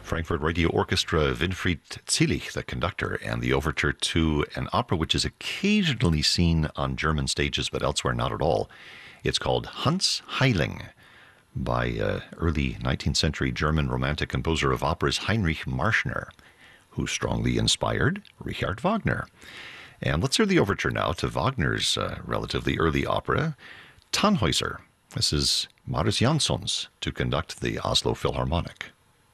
Frankfurt Radio Orchestra, Winfried Zillich, the conductor, and the overture to an opera which is occasionally seen on German stages, but elsewhere not at all. It's called Hans Heiling by early 19th century German romantic composer of operas Heinrich Marschner, who strongly inspired Richard Wagner. And let's hear the overture now to Wagner's relatively early opera, Tannhäuser. This is Marius Jansons to conduct the Oslo Philharmonic.